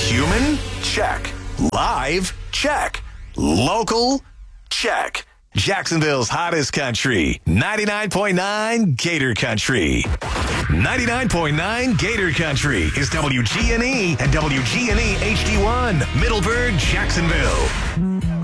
Human? Check. Live? Check. Local? Check. Jacksonville's hottest country, 99.9 Gator Country. 99.9 Gator Country is WGNE and WGNE HD1, Middleburg, Jacksonville.